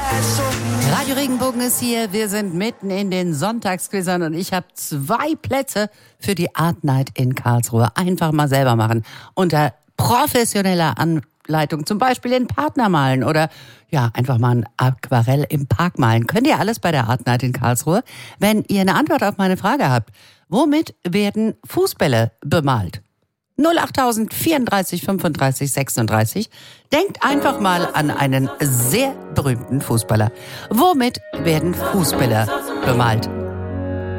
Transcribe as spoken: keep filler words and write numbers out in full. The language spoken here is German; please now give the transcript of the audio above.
Radio Regenbogen ist hier. Wir sind mitten in den Sonntagsquizzern und ich habe zwei Plätze für die Art Night in Karlsruhe. Einfach mal selber machen. Unter professioneller Anleitung, zum Beispiel in Partner malen oder ja, einfach mal ein Aquarell im Park malen. Könnt ihr alles bei der Art Night in Karlsruhe? Wenn ihr eine Antwort auf meine Frage habt, womit werden Fußbälle bemalt? null acht vierunddreißig fünfunddreißig sechsunddreißig. Denkt einfach mal an einen sehr berühmten Fußballer. Womit werden Fußballer bemalt?